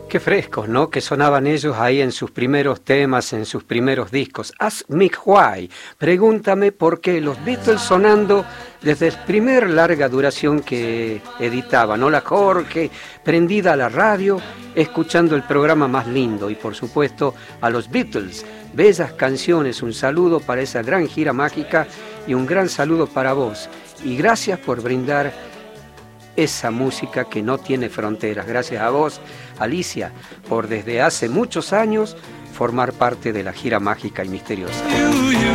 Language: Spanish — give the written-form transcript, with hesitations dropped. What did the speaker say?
Qué frescos, ¿no? Que sonaban ellos ahí en sus primeros temas, en sus primeros discos. Ask me why. Pregúntame por qué. Los Beatles sonando desde el primer larga duración que editaban. Hola Jorge, prendida a la radio, escuchando el programa más lindo. Y por supuesto a los Beatles. Bellas canciones. Un saludo para esa gran gira mágica y un gran saludo para vos. Y gracias por brindar esa música que no tiene fronteras. Gracias a vos, Alicia, por desde hace muchos años formar parte de la gira mágica y misteriosa.